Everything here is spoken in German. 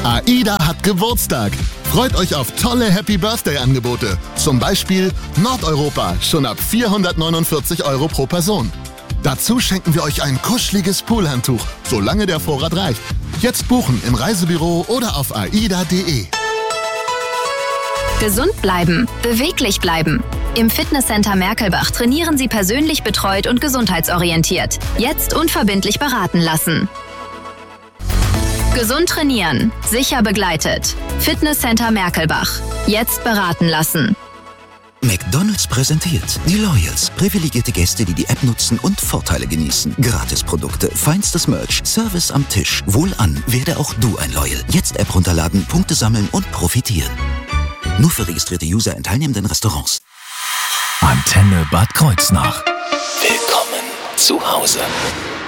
AIDA hat Geburtstag. Freut euch auf tolle Happy Birthday-Angebote. Zum Beispiel Nordeuropa, schon ab 449 € pro Person. Dazu schenken wir euch ein kuscheliges Poolhandtuch, solange der Vorrat reicht. Jetzt buchen im Reisebüro oder auf aida.de. Gesund bleiben, beweglich bleiben. Im Fitnesscenter Merkelbach trainieren Sie persönlich betreut und gesundheitsorientiert. Jetzt unverbindlich beraten lassen. Gesund trainieren, sicher begleitet. Fitnesscenter Merkelbach. Jetzt beraten lassen. McDonald's präsentiert die Loyals. Privilegierte Gäste, die die App nutzen und Vorteile genießen. Gratisprodukte, feinstes Merch, Service am Tisch. Wohlan, werde auch du ein Loyal. Jetzt App runterladen, Punkte sammeln und profitieren. Nur für registrierte User in teilnehmenden Restaurants. Antenne Bad Kreuznach. Willkommen zu Hause.